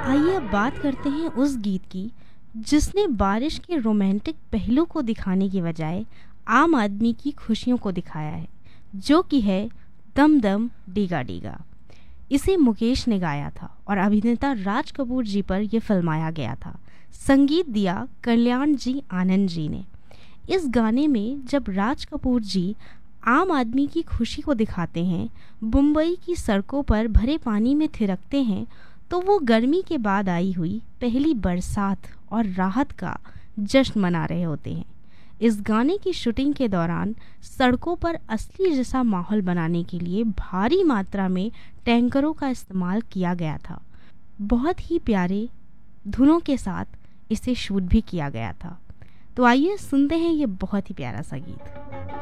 आइए अब बात करते हैं उस गीत की जिसने बारिश के रोमांटिक पहलू को दिखाने की बजाय आम आदमी की खुशियों को दिखाया है, जो कि है दम दम डीगा डीगा। इसे मुकेश ने गाया था और अभिनेता राज कपूर जी पर यह फिल्माया गया था। संगीत दिया कल्याण जी आनंद जी ने। इस गाने में जब राज कपूर जी आम आदमी की खुशी को दिखाते हैं, मुंबई की सड़कों पर भरे पानी में थिरकते हैं, तो वो गर्मी के बाद आई हुई पहली बरसात और राहत का जश्न मना रहे होते हैं। इस गाने की शूटिंग के दौरान सड़कों पर असली जैसा माहौल बनाने के लिए भारी मात्रा में टैंकरों का इस्तेमाल किया गया था। बहुत ही प्यारे धुनों के साथ इसे शूट भी किया गया था। तो आइए सुनते हैं ये बहुत ही प्यारा सा गीत।